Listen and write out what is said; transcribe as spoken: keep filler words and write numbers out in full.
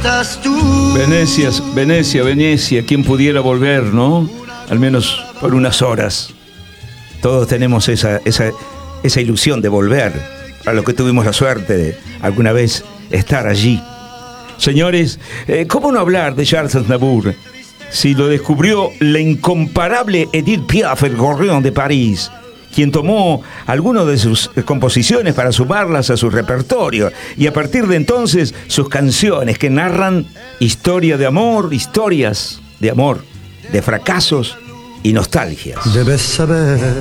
faltas tú. Venecia, Venecia, Venecia, ¿quién pudiera volver, no? Al menos por unas horas. Todos tenemos esa, esa, esa ilusión de volver, a lo que tuvimos la suerte de alguna vez estar allí. Señores, eh, ¿cómo no hablar de Charles Aznavour? Si lo descubrió la incomparable Edith Piaf, el gorrión de París, quien tomó algunas de sus composiciones para sumarlas a su repertorio, y a partir de entonces sus canciones que narran historia de amor, historias de amor, de fracasos y nostalgias. Debes saber